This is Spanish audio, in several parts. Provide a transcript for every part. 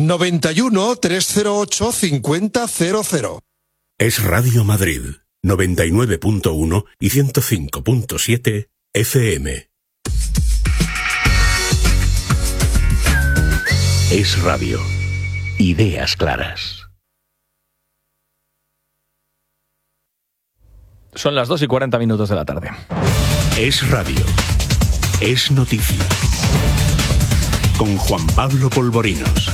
91 308 5000. Es Radio Madrid, 99.1 y 105.7 FM. Es Radio. Ideas claras. Son las 2:40 de la tarde. Es Radio. Es noticia. Con Juan Pablo Polvorinos.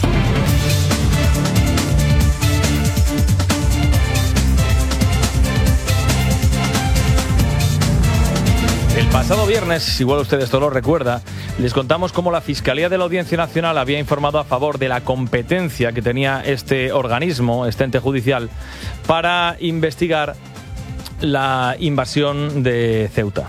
El pasado viernes, igual usted esto lo recuerda, les contamos cómo la Fiscalía de la Audiencia Nacional había informado a favor de la competencia que tenía este organismo, este ente judicial, para investigar la invasión de Ceuta.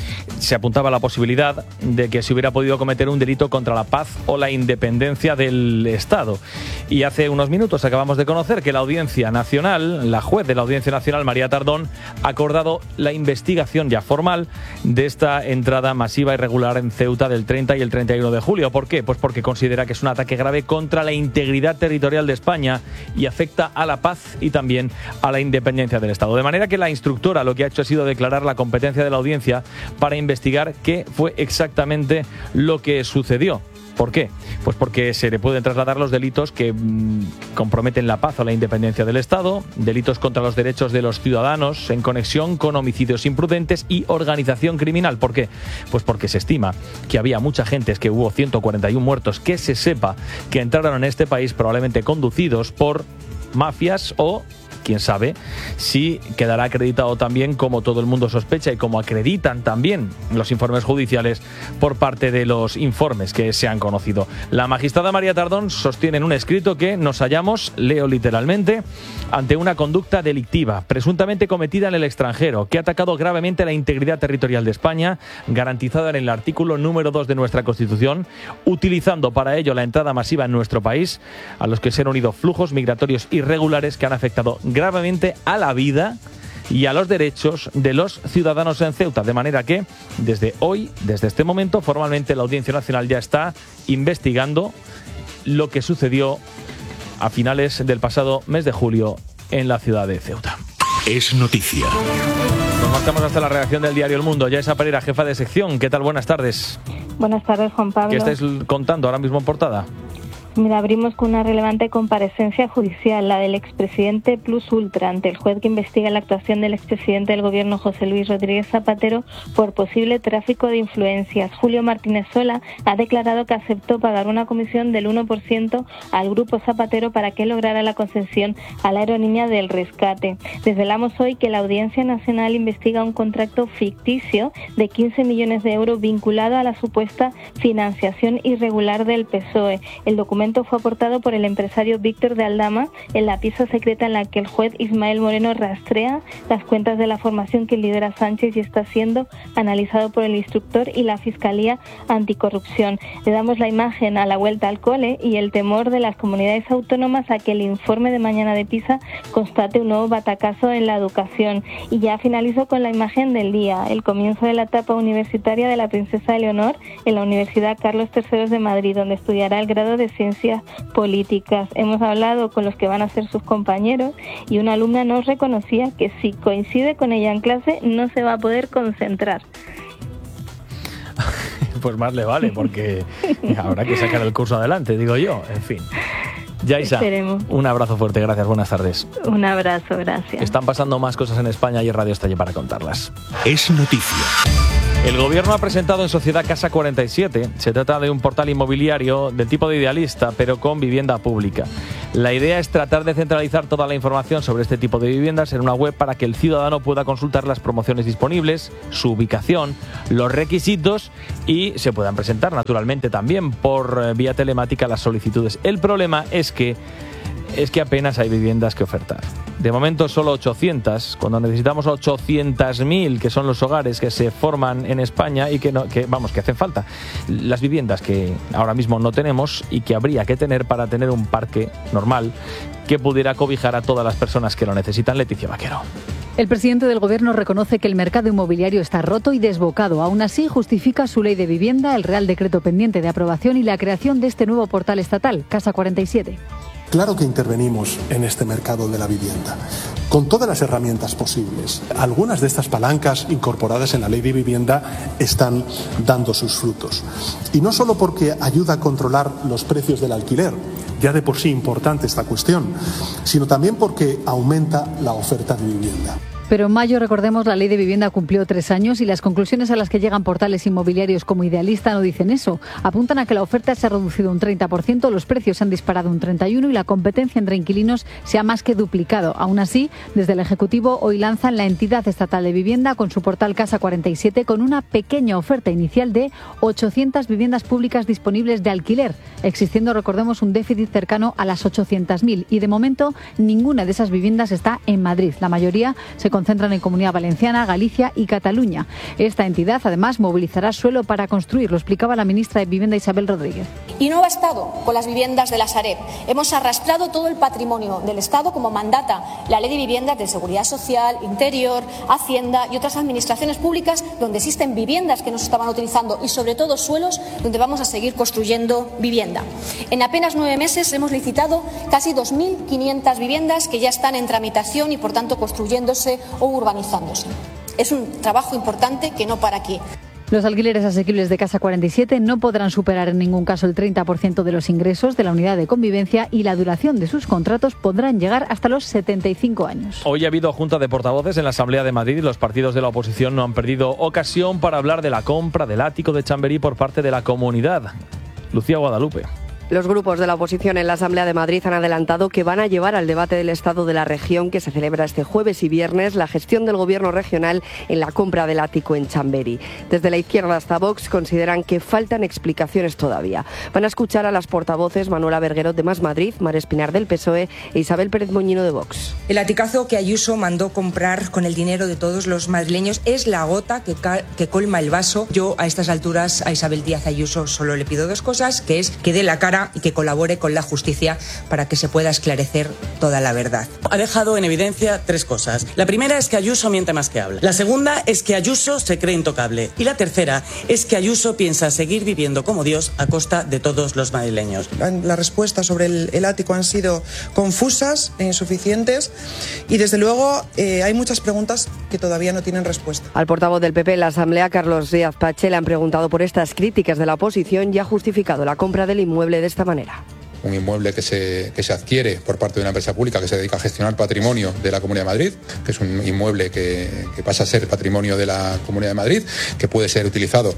Se apuntaba a la posibilidad de que se hubiera podido cometer un delito contra la paz o la independencia del Estado. Y hace unos minutos acabamos de conocer que la Audiencia Nacional, la juez de la Audiencia Nacional, María Tardón, ha acordado la investigación ya formal de esta entrada masiva irregular en Ceuta del 30 y el 31 de julio. ¿Por qué? Pues porque considera que es un ataque grave contra la integridad territorial de España y afecta a la paz y también a la independencia del Estado. De manera que la instructora lo que ha hecho ha sido declarar la competencia de la audiencia para investigar qué fue exactamente lo que sucedió. ¿Por qué? Pues porque se le pueden trasladar los delitos que comprometen la paz o la independencia del Estado, delitos contra los derechos de los ciudadanos en conexión con homicidios imprudentes y organización criminal. ¿Por qué? Pues porque se estima que había mucha gente, es que hubo 141 muertos, que se sepa que entraron en este país probablemente conducidos por mafias o quién sabe si quedará acreditado también, como todo el mundo sospecha y como acreditan también los informes judiciales por parte de los informes que se han conocido. La magistrada María Tardón sostiene en un escrito que nos hallamos, leo literalmente, ante una conducta delictiva presuntamente cometida en el extranjero que ha atacado gravemente la integridad territorial de España, garantizada en el artículo número 2 de nuestra Constitución, utilizando para ello la entrada masiva en nuestro país, a los que se han unido flujos migratorios irregulares que han afectado gravemente a la vida y a los derechos de los ciudadanos en Ceuta. De manera que, desde hoy, desde este momento, formalmente la Audiencia Nacional ya está investigando lo que sucedió a finales del pasado mes de julio en la ciudad de Ceuta. Es noticia. Nos marchamos hasta la redacción del diario El Mundo. Yaisa Pereira, jefa de sección. ¿Qué tal? Buenas tardes. Buenas tardes, Juan Pablo. ¿Qué estáis contando ahora mismo en portada? Mira, abrimos con una relevante comparecencia judicial, la del expresidente Plus Ultra, ante el juez que investiga la actuación del expresidente del Gobierno, José Luis Rodríguez Zapatero, por posible tráfico de influencias. Julio Martínez Sola ha declarado que aceptó pagar una comisión del 1% al Grupo Zapatero para que lograra la concesión a la aerolínea del rescate. Desvelamos hoy que la Audiencia Nacional investiga un contrato ficticio de 15 millones de euros vinculado a la supuesta financiación irregular del PSOE. El documento fue aportado por el empresario Víctor de Aldama en la pieza secreta en la que el juez Ismael Moreno rastrea las cuentas de la formación que lidera Sánchez y está siendo analizado por el instructor y la Fiscalía Anticorrupción. Le damos la imagen a la vuelta al cole y el temor de las comunidades autónomas a que el informe de mañana de PISA constate un nuevo batacazo en la educación. Y ya finalizo con la imagen del día, el comienzo de la etapa universitaria de la princesa Eleonor en la Universidad Carlos III de Madrid, donde estudiará el grado de Ciencias Políticas. Hemos hablado con los que van a ser sus compañeros y una alumna nos reconocía que si coincide con ella en clase no se va a poder concentrar. Pues más le vale, porque habrá que sacar el curso adelante, digo yo. En fin. Yaisa, un abrazo fuerte, gracias, buenas tardes. Un abrazo, gracias. Están pasando más cosas en España y Radio está allí para contarlas. Es noticia. El Gobierno ha presentado en sociedad Casa 47. Se trata de un portal inmobiliario del tipo de Idealista, pero con vivienda pública. La idea es tratar de centralizar toda la información sobre este tipo de viviendas en una web para que el ciudadano pueda consultar las promociones disponibles, su ubicación, los requisitos y se puedan presentar naturalmente también por vía telemática las solicitudes. El problema es que apenas hay viviendas que ofertar. De momento solo 800, cuando necesitamos 800.000, que son los hogares que se forman en España y que hacen falta. Las viviendas que ahora mismo no tenemos y que habría que tener para tener un parque normal que pudiera cobijar a todas las personas que lo necesitan. Leticia Vaquero. El presidente del Gobierno reconoce que el mercado inmobiliario está roto y desbocado. Aún así, justifica su ley de vivienda, el Real Decreto pendiente de aprobación y la creación de este nuevo portal estatal, Casa 47. Claro que intervenimos en este mercado de la vivienda, con todas las herramientas posibles. Algunas de estas palancas incorporadas en la Ley de Vivienda están dando sus frutos. Y no solo porque ayuda a controlar los precios del alquiler, ya de por sí importante esta cuestión, sino también porque aumenta la oferta de vivienda. Pero en mayo, recordemos, la Ley de Vivienda cumplió 3 años y las conclusiones a las que llegan portales inmobiliarios como Idealista no dicen eso. Apuntan a que la oferta se ha reducido un 30%, los precios se han disparado un 31% y la competencia entre inquilinos se ha más que duplicado. Aún así, desde el Ejecutivo hoy lanzan la entidad estatal de vivienda con su portal Casa 47 con una pequeña oferta inicial de 800 viviendas públicas disponibles de alquiler, existiendo, recordemos, un déficit cercano a las 800.000 y de momento ninguna de esas viviendas está en Madrid. La mayoría se concentran en Comunidad Valenciana, Galicia y Cataluña. Esta entidad, además, movilizará suelo para construir, lo explicaba la ministra de Vivienda, Isabel Rodríguez. Y no ha bastado con las viviendas de la Sareb. Hemos arrastrado todo el patrimonio del Estado, como mandata la Ley de Viviendas de Seguridad Social, Interior, Hacienda y otras administraciones públicas donde existen viviendas que no se estaban utilizando y, sobre todo, suelos donde vamos a seguir construyendo vivienda. En apenas 9 meses hemos licitado casi 2.500 viviendas que ya están en tramitación y, por tanto, construyéndose o urbanizándose. Es un trabajo importante que no para aquí. Los alquileres asequibles de Casa 47 no podrán superar en ningún caso el 30% de los ingresos de la unidad de convivencia y la duración de sus contratos podrán llegar hasta los 75 años. Hoy ha habido junta de portavoces en la Asamblea de Madrid y los partidos de la oposición no han perdido ocasión para hablar de la compra del ático de Chamberí por parte de la comunidad. Lucía Guadalupe. Los grupos de la oposición en la Asamblea de Madrid han adelantado que van a llevar al debate del Estado de la región, que se celebra este jueves y viernes, la gestión del Gobierno regional en la compra del ático en Chamberí. Desde la izquierda hasta Vox consideran que faltan explicaciones todavía. Van a escuchar a las portavoces Manuela Berguerot de Más Madrid, Mar Espinar del PSOE e Isabel Pérez Moñino de Vox. El aticazo que Ayuso mandó comprar con el dinero de todos los madrileños es la gota que colma el vaso. Yo a estas alturas a Isabel Díaz Ayuso solo le pido 2 cosas, que es que dé la cara y que colabore con la justicia para que se pueda esclarecer toda la verdad. Ha dejado en evidencia 3 cosas. La primera es que Ayuso miente más que habla. La segunda es que Ayuso se cree intocable. Y la tercera es que Ayuso piensa seguir viviendo como Dios a costa de todos los madrileños. Las respuestas sobre el ático han sido confusas e insuficientes y desde luego hay muchas preguntas que todavía no tienen respuesta. Al portavoz del PP en la Asamblea, Carlos Díaz Pache, le han preguntado por estas críticas de la oposición y ha justificado la compra del inmueble de esta manera. Un inmueble que se adquiere por parte de una empresa pública que se dedica a gestionar patrimonio de la Comunidad de Madrid, que es un inmueble que pasa a ser patrimonio de la Comunidad de Madrid, que puede ser utilizado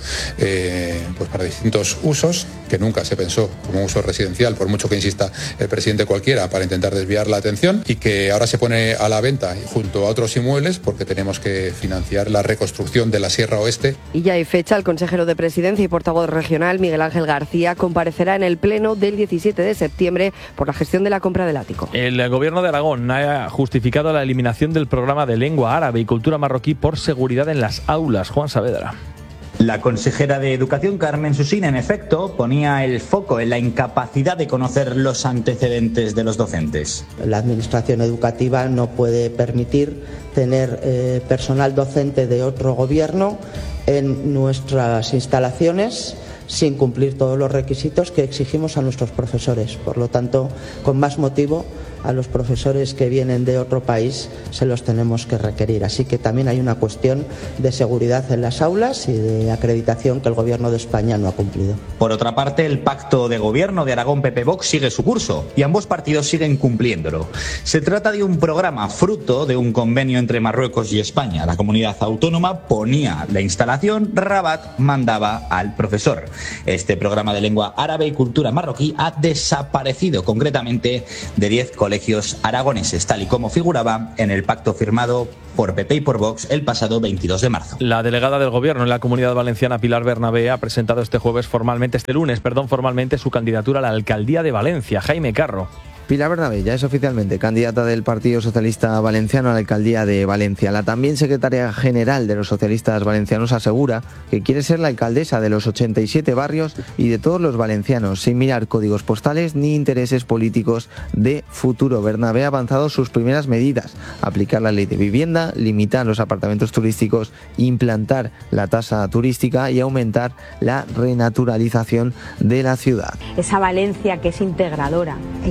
pues para distintos usos, que nunca se pensó como uso residencial, por mucho que insista el presidente cualquiera, para intentar desviar la atención, y que ahora se pone a la venta junto a otros inmuebles porque tenemos que financiar la reconstrucción de la Sierra Oeste. Y ya hay fecha, el consejero de Presidencia y portavoz regional, Miguel Ángel García, comparecerá en el Pleno del 17 de septiembre por la gestión de la compra del ático. El Gobierno de Aragón ha justificado la eliminación del programa de lengua árabe y cultura marroquí por seguridad en las aulas. Juan Saavedra. La consejera de Educación, Carmen Susín, en efecto, ponía el foco en la incapacidad de conocer los antecedentes de los docentes. La Administración educativa no puede permitir tener personal docente de otro gobierno en nuestras instalaciones sin cumplir todos los requisitos que exigimos a nuestros profesores. Por lo tanto, con más motivo, a los profesores que vienen de otro país se los tenemos que requerir. Así que también hay una cuestión de seguridad en las aulas y de acreditación que el Gobierno de España no ha cumplido. Por otra parte, el pacto de gobierno de Aragón PP-Vox sigue su curso y ambos partidos siguen cumpliéndolo. Se trata de un programa fruto de un convenio entre Marruecos y España. La comunidad autónoma ponía la instalación, Rabat mandaba al profesor. Este programa de lengua árabe y cultura marroquí ha desaparecido, concretamente de 10 colegios aragoneses, tal y como figuraba en el pacto firmado por PP y por Vox el pasado 22 de marzo. La delegada del Gobierno en la Comunidad Valenciana, Pilar Bernabé, ha presentado este lunes, formalmente su candidatura a la alcaldía de Valencia. Jaime Carro. Pilar Bernabé ya es oficialmente candidata del Partido Socialista Valenciano a la alcaldía de Valencia. La también secretaria general de los socialistas valencianos asegura que quiere ser la alcaldesa de los 87 barrios y de todos los valencianos, sin mirar códigos postales ni intereses políticos de futuro. Bernabé ha avanzado sus primeras medidas: aplicar la ley de vivienda, limitar los apartamentos turísticos, implantar la tasa turística y aumentar la renaturalización de la ciudad. Esa Valencia que es integradora, esa ciudad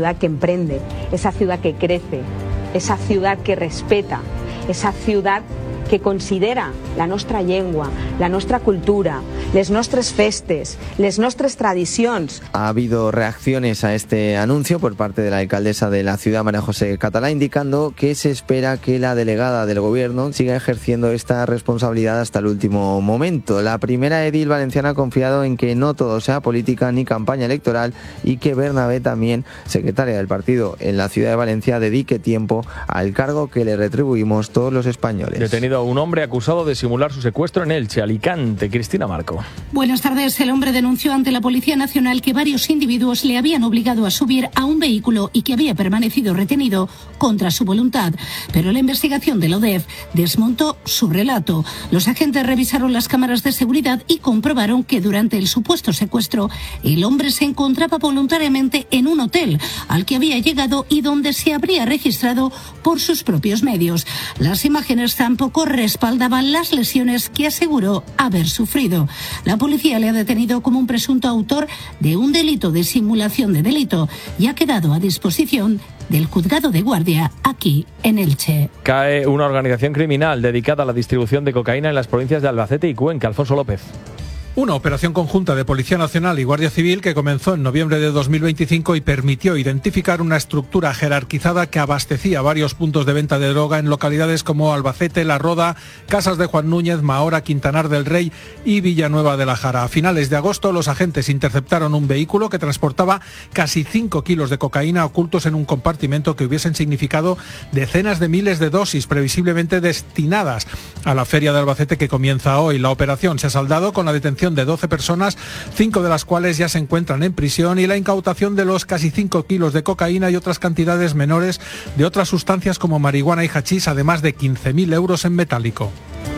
ciudad que emprende, esa ciudad que crece, esa ciudad que respeta, esa ciudad que considera la nostra llengua, la nostra cultura, les nostres festes, les nostres tradicions. Ha habido reacciones a este anuncio por parte de la alcaldesa de la ciudad, María José Catalá, indicando que se espera que la delegada del gobierno siga ejerciendo esta responsabilidad hasta el último momento. La primera edil valenciana ha confiado en que no todo sea política ni campaña electoral y que Bernabé, también secretaria del partido en la ciudad de Valencia, dedique tiempo al cargo que le retribuimos todos los españoles. Detenido un hombre acusado de simular su secuestro en Elche, Alicante. Cristina Marco. Buenas tardes. El hombre denunció ante la Policía Nacional que varios individuos le habían obligado a subir a un vehículo y que había permanecido retenido contra su voluntad. Pero la investigación de la ODEF desmontó su relato. Los agentes revisaron las cámaras de seguridad y comprobaron que durante el supuesto secuestro el hombre se encontraba voluntariamente en un hotel al que había llegado y donde se habría registrado por sus propios medios. Las imágenes tampoco respaldaban las lesiones que aseguró haber sufrido. La policía le ha detenido como un presunto autor de un delito de simulación de delito y ha quedado a disposición del juzgado de guardia aquí en Elche. Cae una organización criminal dedicada a la distribución de cocaína en las provincias de Albacete y Cuenca. Alfonso López. Una operación conjunta de Policía Nacional y Guardia Civil que comenzó en noviembre de 2025 y permitió identificar una estructura jerarquizada que abastecía varios puntos de venta de droga en localidades como Albacete, La Roda, Casas de Juan Núñez, Mahora, Quintanar del Rey y Villanueva de la Jara. A finales de agosto los agentes interceptaron un vehículo que transportaba casi 5 kilos de cocaína ocultos en un compartimento que hubiesen significado decenas de miles de dosis previsiblemente destinadas a la feria de Albacete que comienza hoy. La operación se ha saldado con la detención de 12 personas, 5 de las cuales ya se encuentran en prisión, y la incautación de los casi 5 kilos de cocaína y otras cantidades menores de otras sustancias como marihuana y hachís, además de 15.000 euros en metálico.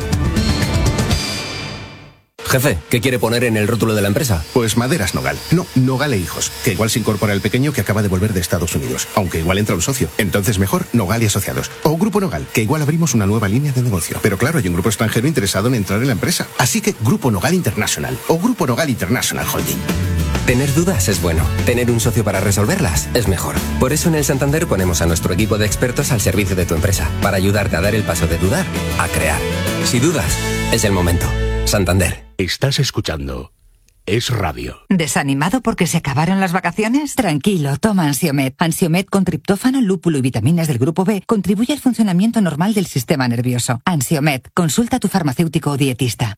Jefe, ¿qué quiere poner en el rótulo de la empresa? Pues Maderas Nogal. No, Nogal e Hijos, que igual se incorpora el pequeño que acaba de volver de Estados Unidos, aunque igual entra un socio. Entonces mejor Nogal y Asociados. O Grupo Nogal, que igual abrimos una nueva línea de negocio. Pero claro, hay un grupo extranjero interesado en entrar en la empresa. Así que Grupo Nogal International o Grupo Nogal International Holding. Tener dudas es bueno. Tener un socio para resolverlas es mejor. Por eso en el Santander ponemos a nuestro equipo de expertos al servicio de tu empresa, para ayudarte a dar el paso de dudar a crear. Si dudas, es el momento. Santander. Estás escuchando Es Radio. ¿Desanimado porque se acabaron las vacaciones? Tranquilo, toma Ansiomet. Ansiomet con triptófano, lúpulo y vitaminas del grupo B contribuye al funcionamiento normal del sistema nervioso. Ansiomet, consulta a tu farmacéutico o dietista.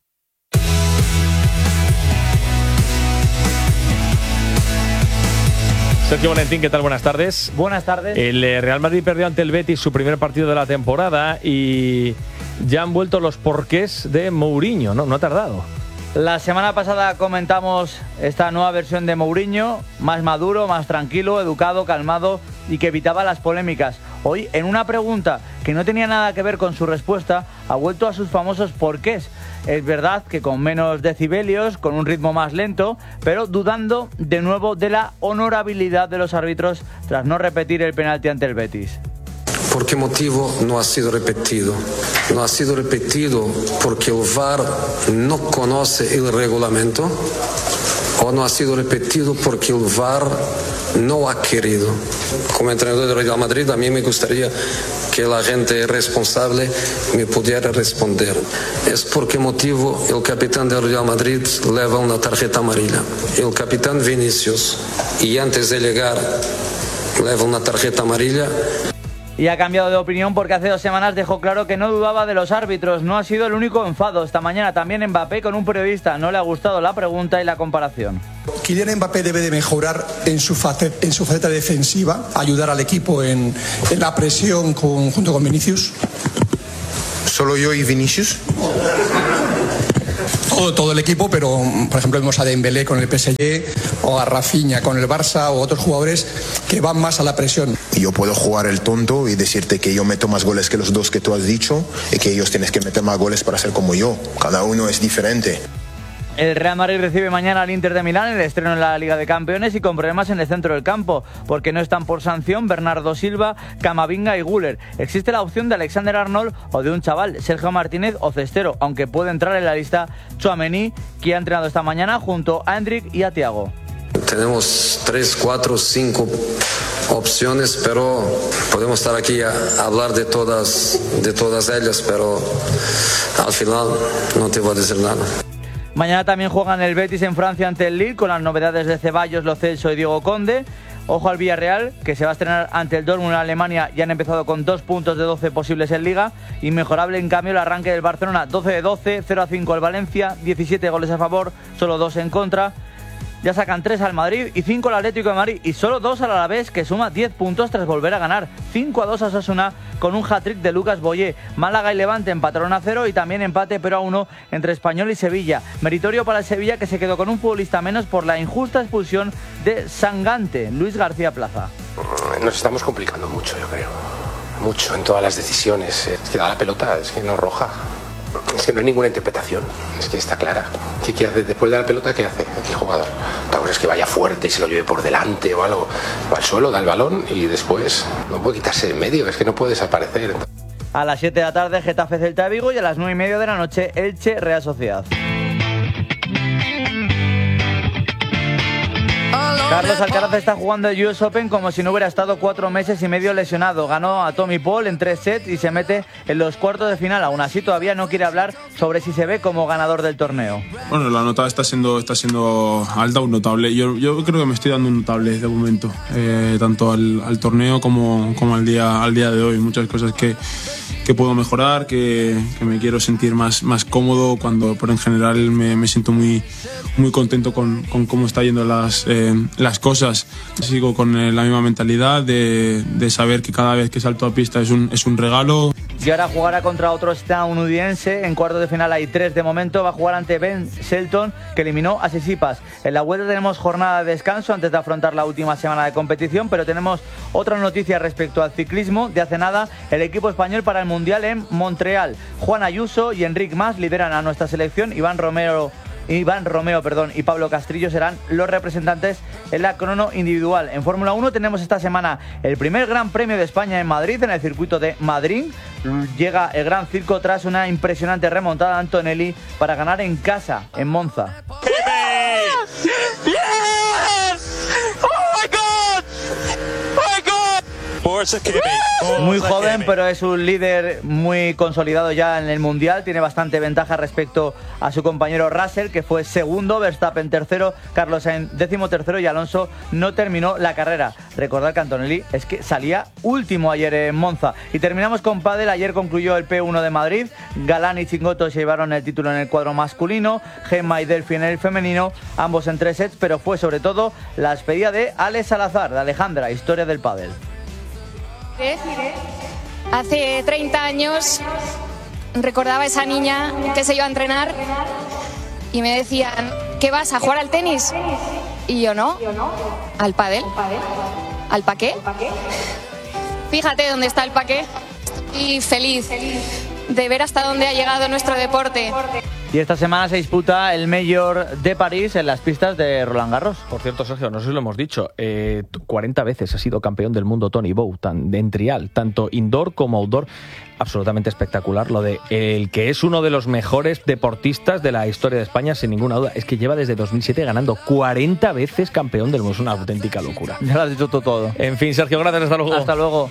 Sergio Valentín, ¿qué tal? Buenas tardes. Buenas tardes. El Real Madrid perdió ante el Betis su primer partido de la temporada y ya han vuelto los porqués de Mourinho, ¿no? No ha tardado. La semana pasada comentamos esta nueva versión de Mourinho, más maduro, más tranquilo, educado, calmado y que evitaba las polémicas. Hoy, en una pregunta que no tenía nada que ver con su respuesta, ha vuelto a sus famosos porqués. Es verdad que con menos decibelios, con un ritmo más lento, pero dudando de nuevo de la honorabilidad de los árbitros tras no repetir el penalti ante el Betis. ¿Por qué motivo no ha sido repetido? No ha sido repetido porque el VAR no conoce el reglamento, o no ha sido repetido porque el VAR no ha querido. Como entrenador del Real Madrid, a mí me gustaría que la gente responsable me pudiera responder. Es por qué motivo el capitán del Real Madrid lleva una tarjeta amarilla. El capitán Vinicius, y antes de llegar, lleva una tarjeta amarilla. Y ha cambiado de opinión porque hace 2 semanas dejó claro que no dudaba de los árbitros. No ha sido el único enfado. Esta mañana también Mbappé con un periodista. No le ha gustado la pregunta y la comparación. Kylian Mbappé debe de mejorar en su faceta defensiva, ayudar al equipo en la presión junto con Vinicius. ¿Solo yo y Vinicius? Todo el equipo, pero por ejemplo vemos a Dembélé con el PSG o a Rafinha con el Barça o otros jugadores que van más a la presión. Yo puedo jugar el tonto y decirte que yo meto más goles que los dos que tú has dicho y que ellos tienen que meter más goles para ser como yo. Cada uno es diferente. El Real Madrid recibe mañana al Inter de Milán, el estreno en la Liga de Campeones, y con problemas en el centro del campo, porque no están por sanción Bernardo Silva, Camavinga y Güler. Existe la opción de Alexander Arnold o de un chaval, Sergio Martínez o Cestero, aunque puede entrar en la lista Tchouaméni, que ha entrenado esta mañana junto a Endrick y a Thiago. Tenemos 3, 4, 5 opciones, pero podemos estar aquí a hablar de todas ellas, pero al final no te voy a decir nada. Mañana también juegan el Betis en Francia ante el Lille, con las novedades de Ceballos, Lo Celso y Diego Conde. Ojo al Villarreal, que se va a estrenar ante el Dortmund en Alemania y han empezado con 2 puntos de 12 posibles en Liga. Inmejorable, en cambio, el arranque del Barcelona, 12 de 12, 0-5 al Valencia, 17 goles a favor, solo 2 en contra. Ya sacan 3 al Madrid y 5 al Atlético de Madrid y solo 2 al Alavés, que suma 10 puntos tras volver a ganar. 5-2 a Osasuna con un hat-trick de Lucas Boyé. Málaga y Levante empataron a 0 y también empate pero a 1 entre Español y Sevilla. Meritorio para el Sevilla, que se quedó con un futbolista menos por la injusta expulsión de Sangante. Luis García Plaza. Nos estamos complicando mucho, yo creo. Mucho en todas las decisiones. Es que da la pelota, es que no es roja. Es que no hay ninguna interpretación, es que está clara. ¿Qué hace después de la pelota? ¿Qué hace el jugador? Otra cosa es que vaya fuerte y se lo lleve por delante o algo. Va al suelo, da el balón y después no puede quitarse en medio, es que no puede desaparecer. A las 7 de la tarde, Getafe Celta Vigo, y a las 9:30 de la noche, Elche Real Sociedad. Carlos Alcaraz está jugando el US Open como si no hubiera estado 4 meses y medio lesionado. Ganó a Tommy Paul en 3 sets y se mete en los cuartos de final. Aún así, todavía no quiere hablar sobre si se ve como ganador del torneo. Bueno, la nota está siendo alta, un notable. Yo creo que me estoy dando un notable de momento, tanto al torneo como al día de hoy. Muchas cosas que puedo mejorar, que me quiero sentir más cómodo, pero en general me siento muy contento con cómo está yendo las cosas. Sigo con la misma mentalidad de saber que cada vez que salto a pista es un regalo. Y ahora jugará contra otro estadounidense. En cuartos de final hay 3 de momento. Va a jugar ante Ben Shelton, que eliminó a Tsitsipas. En la vuelta tenemos jornada de descanso antes de afrontar la última semana de competición, pero tenemos otra noticia respecto al ciclismo. De hace nada, el equipo español para el Mundial en Montreal. Juan Ayuso y Enric Mas lideran a nuestra selección. Iván Romeo y Pablo Castrillo serán los representantes en la crono individual. En Fórmula 1 tenemos esta semana el primer Gran Premio de España en Madrid, en el circuito de Madrid. Llega el Gran Circo tras una impresionante remontada de Antonelli para ganar en casa, en Monza. Muy joven, pero es un líder muy consolidado ya en el Mundial. Tiene bastante ventaja respecto a su compañero Russell, que fue segundo, Verstappen tercero, Carlos Sainz 13º y Alonso no terminó la carrera. Recordad que Antonelli es que salía último ayer en Monza. Y terminamos con pádel. Ayer concluyó el P1 de Madrid. Galán y Chingoto se llevaron el título en el cuadro masculino, Gemma y Delphi en el femenino, ambos en 3 sets, pero fue sobre todo la despedida de Alex Salazar, de Alejandra, historia del pádel. Hace 30 años recordaba a esa niña que se iba a entrenar y me decían: ¿qué vas a jugar al tenis? Y yo no, al pádel. ¿Al paqué? Fíjate dónde está el paqué. Y feliz de ver hasta dónde ha llegado nuestro deporte. Y esta semana se disputa el Major de París en las pistas de Roland Garros. Por cierto, Sergio, no sé si lo hemos dicho, 40 veces ha sido campeón del mundo Tony Bow, en trial, tanto indoor como outdoor. Absolutamente espectacular lo de el que es uno de los mejores deportistas de la historia de España, sin ninguna duda. Es que lleva desde 2007 ganando 40 veces campeón del mundo. Es una auténtica locura. Ya lo has dicho todo. En fin, Sergio, gracias. Hasta luego. Hasta luego.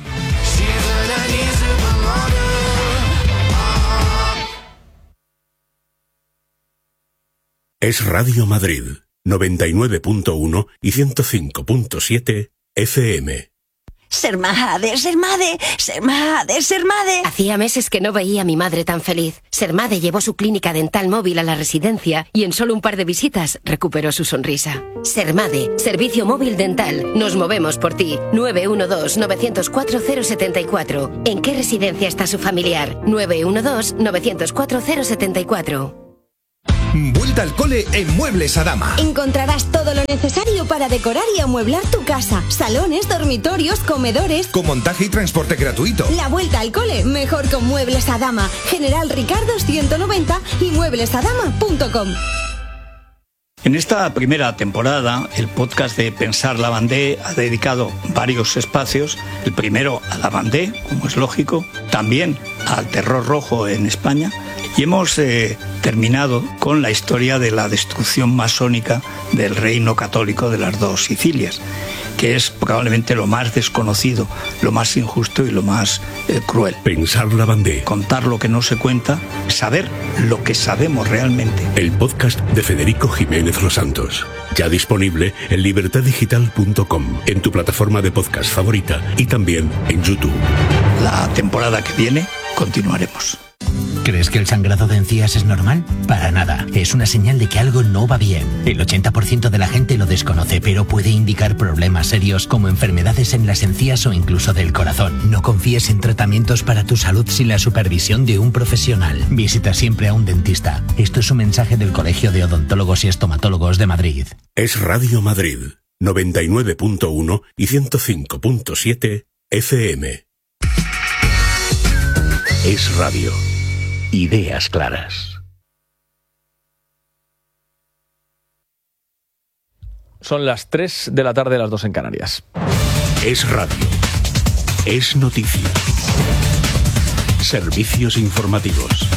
Es Radio Madrid, 99.1 y 105.7 FM. Ser madre, ser madre, ser madre, ser madre. Hacía meses que no veía a mi madre tan feliz. Sermade llevó su clínica dental móvil a la residencia y en solo un par de visitas recuperó su sonrisa. Sermade, servicio móvil dental. Nos movemos por ti. 912-904-074. ¿En qué residencia está su familiar? 912-904-074. Vuelta al cole en Muebles Adama. Encontrarás todo lo necesario para decorar y amueblar tu casa. Salones, dormitorios, comedores. Con montaje y transporte gratuito. La vuelta al cole, mejor con Muebles Adama. General Ricardo 190 y mueblesadama.com. En esta primera temporada, el podcast de Pensar Lavandé ha dedicado varios espacios. El primero a Lavandé, como es lógico, también al terror rojo en España, Y hemos terminado con la historia de la destrucción masónica del reino católico de las dos Sicilias, que es probablemente lo más desconocido, lo más injusto y lo más cruel. Pensar la Bandé. Contar lo que no se cuenta, saber lo que sabemos realmente. El podcast de Federico Jiménez Los Santos. Ya disponible en libertaddigital.com, en tu plataforma de podcast favorita y también en YouTube. La temporada que viene continuaremos. ¿Crees que el sangrado de encías es normal? Para nada. Es una señal de que algo no va bien. El 80% de la gente lo desconoce, pero puede indicar problemas serios como enfermedades en las encías o incluso del corazón. No confíes en tratamientos para tu salud sin la supervisión de un profesional. Visita siempre a un dentista. Esto es un mensaje del Colegio de Odontólogos y Estomatólogos de Madrid. Es Radio Madrid, 99.1 y 105.7 FM. Es radio. Ideas claras. Son las 3 de la tarde, las 2 en Canarias. Es radio. Es noticia. Servicios informativos.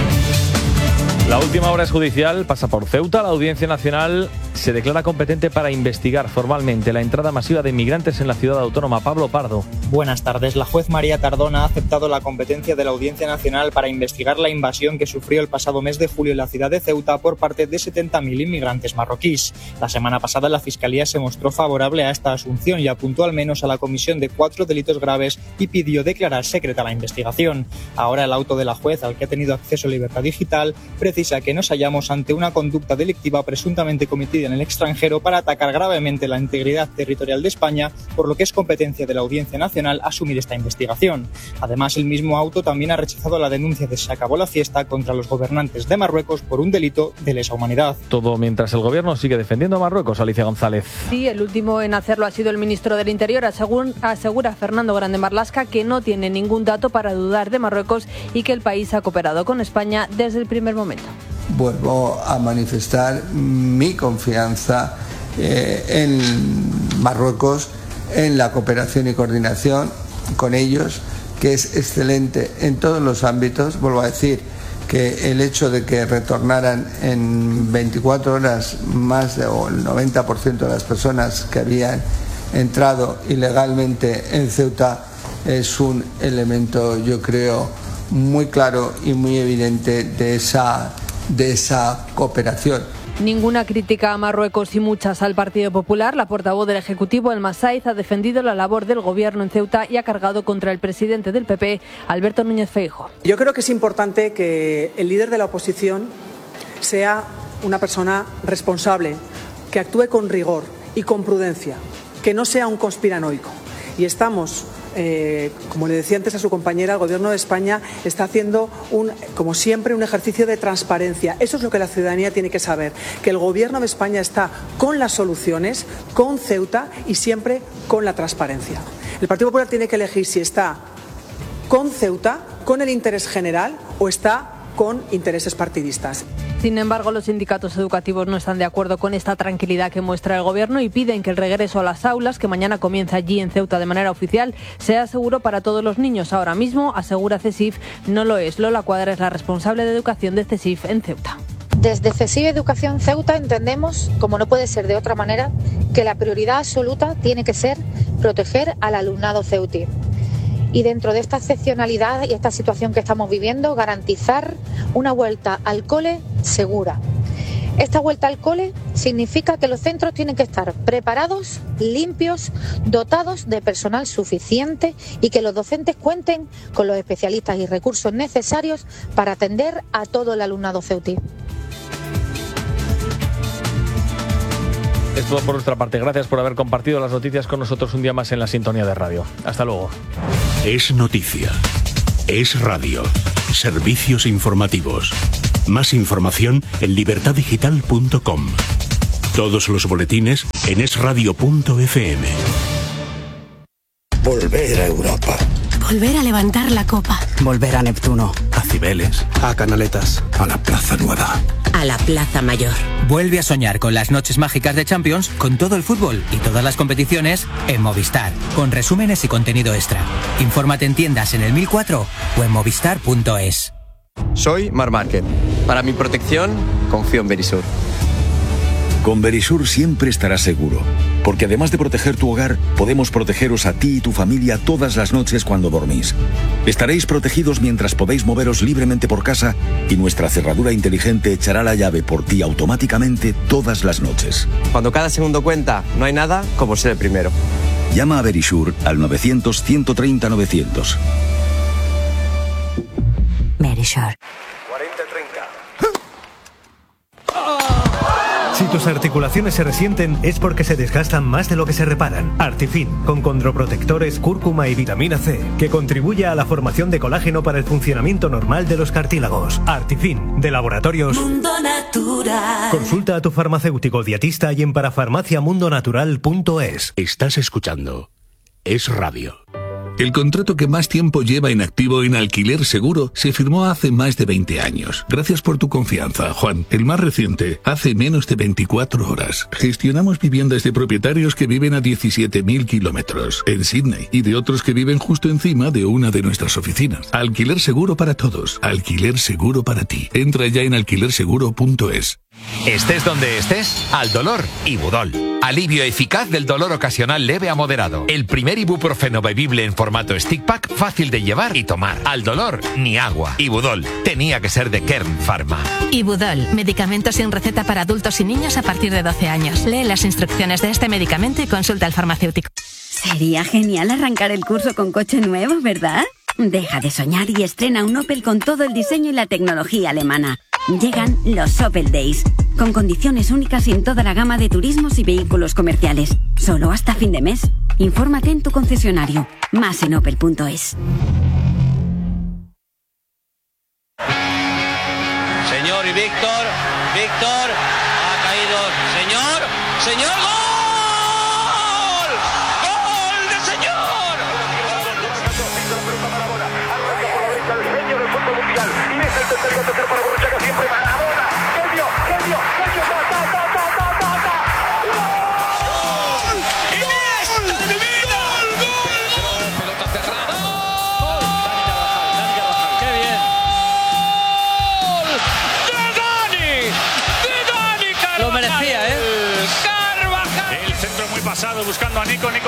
La última hora es judicial, pasa por Ceuta. La Audiencia Nacional se declara competente para investigar formalmente la entrada masiva de inmigrantes en la ciudad autónoma. Pablo Pardo. Buenas tardes. La juez María Tardona ha aceptado la competencia de la Audiencia Nacional para investigar la invasión que sufrió el pasado mes de julio en la ciudad de Ceuta por parte de 70.000 inmigrantes marroquíes. La semana pasada la Fiscalía se mostró favorable a esta asunción y apuntó al menos a la comisión de 4 delitos graves y pidió declarar secreta la investigación. Ahora el auto de la juez, al que ha tenido acceso a Libertad Digital, precisa que nos hallamos ante una conducta delictiva presuntamente cometida en el extranjero para atacar gravemente la integridad territorial de España, por lo que es competencia de la Audiencia Nacional asumir esta investigación. Además, el mismo auto también ha rechazado la denuncia de Se acabó la fiesta contra los gobernantes de Marruecos por un delito de lesa humanidad. Todo mientras el gobierno sigue defendiendo a Marruecos. Alicia González. Sí, el último en hacerlo ha sido el ministro del Interior. Asegura Fernando Grande Marlaska que no tiene ningún dato para dudar de Marruecos y que el país ha cooperado con España desde el primer momento. Vuelvo a manifestar mi confianza en Marruecos, en la cooperación y coordinación con ellos, que es excelente en todos los ámbitos. Vuelvo a decir que el hecho de que retornaran en 24 horas más el 90% de las personas que habían entrado ilegalmente en Ceuta es un elemento, yo creo, muy claro y muy evidente de esa cooperación. Ninguna crítica a Marruecos y muchas al Partido Popular. La portavoz del Ejecutivo, Elma Saiz, ha defendido la labor del Gobierno en Ceuta y ha cargado contra el presidente del PP, Alberto Núñez Feijóo. Yo creo que es importante que el líder de la oposición sea una persona responsable, que actúe con rigor y con prudencia, que no sea un conspiranoico. Y estamos, como le decía antes a su compañera, el Gobierno de España está haciendo, como siempre, un ejercicio de transparencia. Eso es lo que la ciudadanía tiene que saber, que el Gobierno de España está con las soluciones, con Ceuta y siempre con la transparencia. El Partido Popular tiene que elegir si está con Ceuta, con el interés general o está con intereses partidistas. Sin embargo, los sindicatos educativos no están de acuerdo con esta tranquilidad que muestra el Gobierno y piden que el regreso a las aulas, que mañana comienza allí en Ceuta de manera oficial, sea seguro para todos los niños. Ahora mismo, asegura CESIF, no lo es. Lola Cuadra es la responsable de educación de CESIF en Ceuta. Desde CESIF Educación Ceuta entendemos, como no puede ser de otra manera, que la prioridad absoluta tiene que ser proteger al alumnado ceutí. Y dentro de esta excepcionalidad y esta situación que estamos viviendo, garantizar una vuelta al cole segura. Esta vuelta al cole significa que los centros tienen que estar preparados, limpios, dotados de personal suficiente y que los docentes cuenten con los especialistas y recursos necesarios para atender a todo el alumnado ceutí. Es todo por nuestra parte. Gracias por haber compartido las noticias con nosotros un día más en la sintonía de radio. Hasta luego. Es noticia. Es radio. Servicios informativos. Más información en libertaddigital.com. Todos los boletines en esradio.fm. Volver a Europa. Volver a levantar la copa. Volver a Neptuno. A Cibeles. A Canaletas. A la Plaza Nueva. A la Plaza Mayor. Vuelve a soñar con las noches mágicas de Champions, con todo el fútbol y todas las competiciones en Movistar, con resúmenes y contenido extra. Infórmate en tiendas en el 1004 o en movistar.es. soy Marc Márquez. Para mi protección, confío en Verisur. Con Verisur siempre estarás seguro, porque además de proteger tu hogar, podemos protegeros a ti y tu familia todas las noches cuando dormís. Estaréis protegidos mientras podéis moveros libremente por casa y nuestra cerradura inteligente echará la llave por ti automáticamente todas las noches. Cuando cada segundo cuenta, no hay nada como ser el primero. Llama a Verisur al 900-130-900. Verisur. Si tus articulaciones se resienten es porque se desgastan más de lo que se reparan. Artifin, con condroprotectores, cúrcuma y vitamina C, que contribuye a la formación de colágeno para el funcionamiento normal de los cartílagos. Artifin, de Laboratorios Mundo Natural. Consulta a tu farmacéutico dietista y en parafarmaciamundonatural.es. Estás escuchando Es Radio. El contrato que más tiempo lleva en activo en Alquiler Seguro se firmó hace más de 20 años. Gracias por tu confianza, Juan. El más reciente, hace menos de 24 horas. Gestionamos viviendas de propietarios que viven a 17.000 kilómetros en Sydney y de otros que viven justo encima de una de nuestras oficinas. Alquiler Seguro para todos. Alquiler Seguro para ti. Entra ya en alquilerseguro.es. Estés donde estés, al dolor, Ibudol. Alivio eficaz del dolor ocasional leve a moderado. El primer ibuprofeno bebible en formato stick pack, fácil de llevar y tomar. Al dolor, ni agua. Ibudol, tenía que ser de Kern Pharma. Ibudol, medicamento sin receta para adultos y niños a partir de 12 años. Lee las instrucciones de este medicamento y consulta al farmacéutico. Sería genial arrancar el curso con coche nuevo, ¿verdad? Deja de soñar y estrena un Opel con todo el diseño y la tecnología alemana. Llegan los Opel Days, con condiciones únicas en toda la gama de turismos y vehículos comerciales. Solo hasta fin de mes. Infórmate en tu concesionario. Más en opel.es. Señor y Víctor, ha caído, señor, ¡gol! ¡Gol de señor! Buscando a Nico